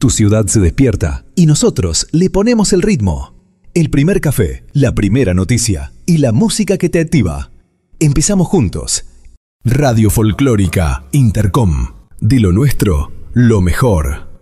Tu ciudad se despierta y nosotros le ponemos el ritmo. El primer café, la primera noticia y la música que te activa. Empezamos juntos. Radio Folclórica Intercom. De lo nuestro, lo mejor.